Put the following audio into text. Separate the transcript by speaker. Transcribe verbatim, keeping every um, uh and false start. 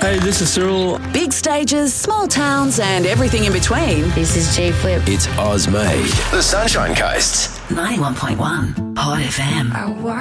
Speaker 1: Hey, this is Cyril.
Speaker 2: Big stages, small towns, and everything in between.
Speaker 3: This is J Flip.
Speaker 4: It's Oz Made. The Sunshine Coast.
Speaker 2: ninety-one point one Hot F M.